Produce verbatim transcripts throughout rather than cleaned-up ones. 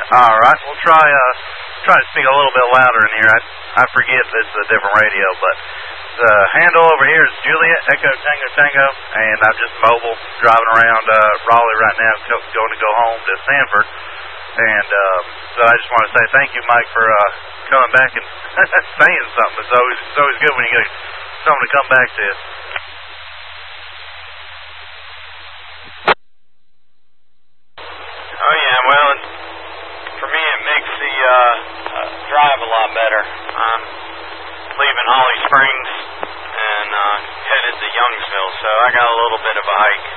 All right, we'll try uh, try to speak a little bit louder in here. I, I forget this is a different radio, but the handle over here is Juliet Echo Tango Tango, and I'm just mobile, driving around uh, Raleigh right now, go- going to go home to Sanford. And uh, so I just want to say thank you, Mike, for uh, coming back and saying something. It's always it's always good when you get someone to come back to. Oh yeah, well, it, for me it makes the uh, uh, drive a lot better. I'm leaving Holly Springs and uh, headed to Youngsville, so I got a little bit of a hike.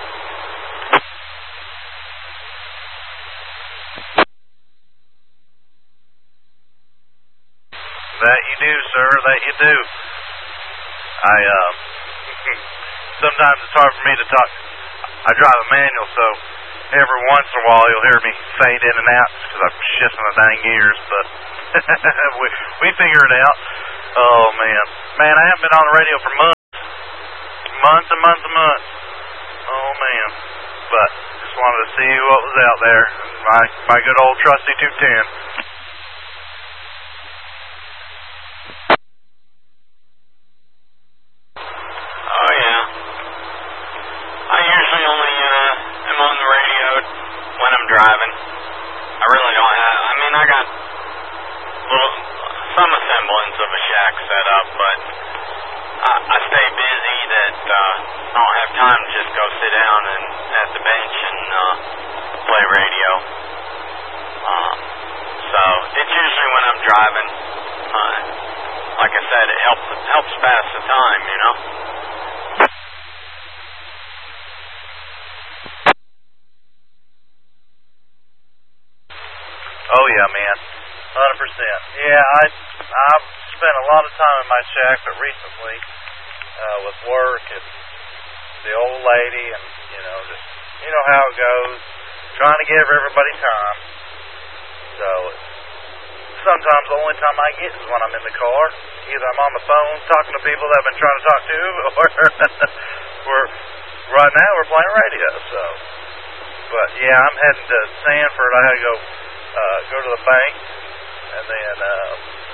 That you do, sir, that you do. I, uh, sometimes it's hard for me to talk. I drive a manual, so every once in a while you'll hear me fade in and out because I'm shifting the dang gears, but we, we figure it out. Oh, man. Man, I haven't been on the radio for months. Months and months and months. Oh, man. But just wanted to see what was out there. My, my good old trusty two ten. Oh, yeah. I usually only uh, am on the radio when I'm driving. I really don't have, I mean, I got little, some semblance of a shack set up, but I, I stay busy that uh, I don't have time to just go sit down and at the bench and uh, play radio. Um, so it's usually when I'm driving. Uh, like I said, it helps helps pass the time, you know. Oh yeah, man, one hundred percent. Yeah, I I've spent a lot of time in my shack, but recently uh, with work and the old lady, and you know, just you know how it goes, trying to give everybody time. So sometimes the only time I get is when I'm in the car. Either I'm on the phone talking to people that I've been trying to talk to, or we're right now we're playing radio. So, but yeah, I'm heading to Sanford. I had to go. Uh, go to the bank, and then, uh,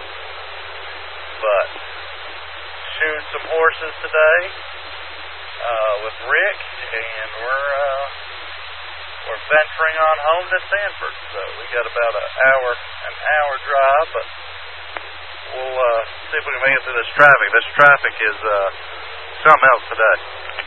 but shoot some horses today uh, with Rick, and we're uh, we're venturing on home to Sanford. So we got about an hour an hour drive, but we'll uh, see if we can make it through this traffic. This traffic is uh, something else today.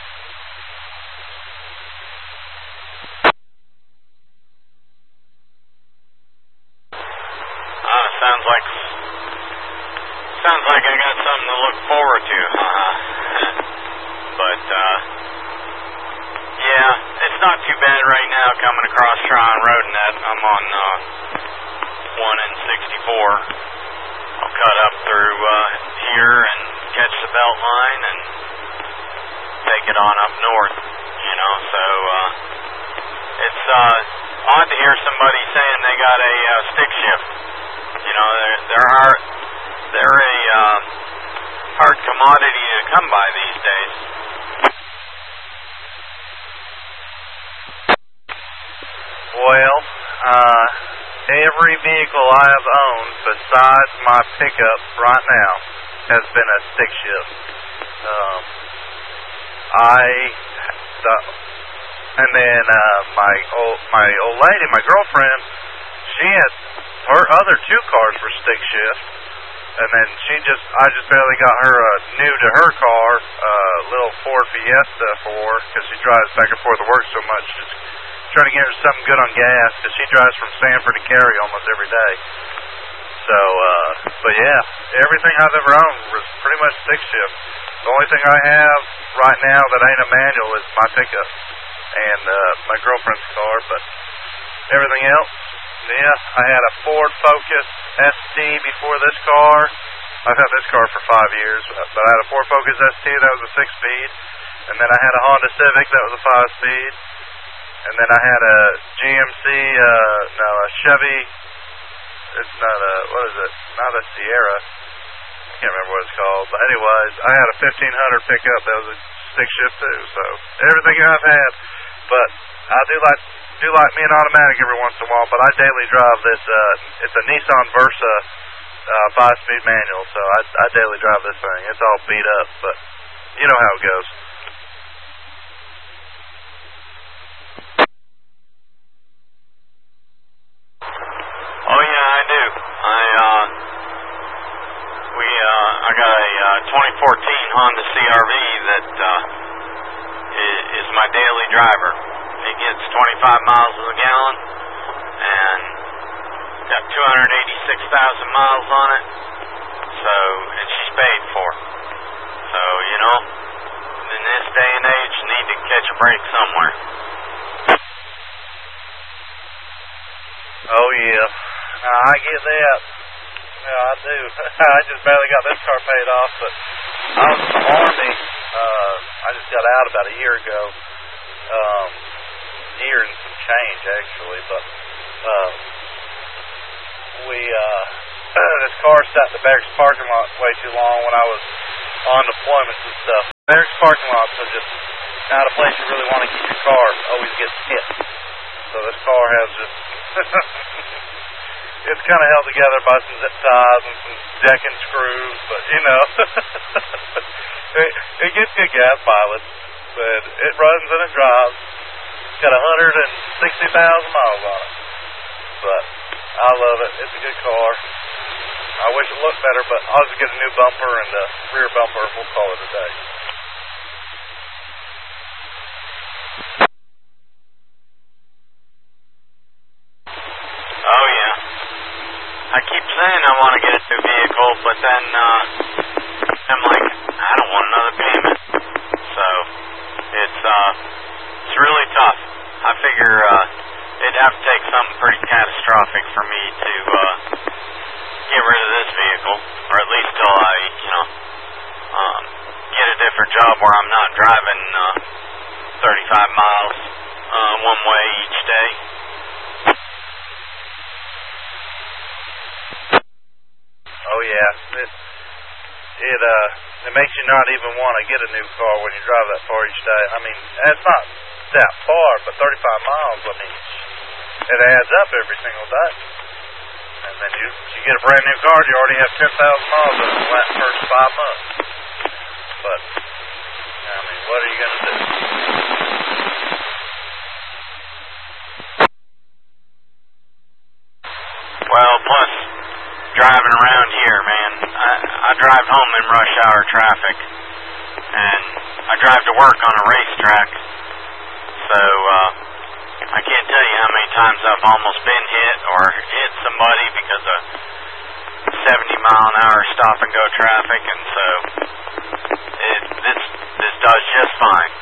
Sounds like sounds like I got something to look forward to. Uh, but uh, yeah, it's not too bad right now coming across Tryon Road, and that I'm on uh, one and sixty-four. I'll cut up through uh, here and catch the belt line and take it on up north. You know, so uh, it's uh, odd to hear somebody saying they got a uh, stick shift. You know, they're, they're hard, they're a uh, hard commodity to come by these days. Well, uh, every vehicle I have owned besides my pickup right now has been a stick shift. Um, I, the, and then uh, my old my old lady, my girlfriend, she had. Her other two cars were stick shift, and then she just, I just barely got her a new to her car, uh, little Ford Fiesta for her, because she drives back and forth to work so much, just trying to get her something good on gas, because she drives from Sanford to Cary almost every day. So, uh, but yeah, everything I've ever owned was pretty much stick shift. The only thing I have right now that ain't a manual is my pickup, and uh, my girlfriend's car, but everything else, yeah, I had a Ford Focus S T before this car. I've had this car for five years, but I had a Ford Focus S T that was a six-speed, and then I had a Honda Civic that was a five-speed, and then I had a G M C, uh, no, a Chevy. It's not a, what is it? Not a Sierra. I can't remember what it's called, but anyways, I had a fifteen hundred pickup that was a stick shift too. So everything I've had, but I do like do like me an automatic every once in a while, but I daily drive this. Uh, it's a Nissan Versa uh, five-speed manual, so I, I daily drive this thing. It's all beat up, but you know how it goes. Oh yeah, I do. I uh, we uh, I got a uh, twenty fourteen Honda C R V that uh, is, is my daily driver. It gets twenty-five miles a gallon and got two hundred eighty-six thousand miles on it. So, and she's paid for. So, you know, in this day and age, you need to catch a break somewhere. Oh yeah, uh, I get that. Yeah, I do. I just barely got this car paid off, but I was in the Army. Uh, I just got out about a year ago. Um, year and some change, actually, but uh, we, uh, this car sat in the barracks parking lot way too long when I was on deployments and stuff. Barracks parking lots are just not a place you really want to keep your car. Always gets hit. So this car has just, it's kind of held together by some zip ties and some decking screws, but you know, it, it gets good gas mileage, but it runs and it drives. It's got one hundred sixty thousand miles on it, but I love it. It's a good car. I wish it looked better, but I'll just get a new bumper and a rear bumper. We'll call it a day. Oh yeah. I keep saying I want to get a new vehicle, but then uh, I'm like, I don't want another payment. So it's uh, it's really tough. I figure uh, it'd have to take something pretty catastrophic for me to uh, get rid of this vehicle, or at least till I, you know, um, get a different job where I'm not driving uh, thirty-five miles uh, one way each day. Oh yeah, it it uh it makes you not even want to get a new car when you drive that far each day. I mean, it's not that far, but thirty-five miles. I mean, it adds up every single day. And then you you get a brand new car, you already have ten thousand miles in the last first five months. But I mean, what are you gonna do? Well, plus driving around here, man, I, I drive home in rush hour traffic, and I drive to work on a racetrack, so uh, I can't tell you how many times I've almost been hit or hit somebody because of seventy mile an hour stop and go traffic, and so it, this this does just fine.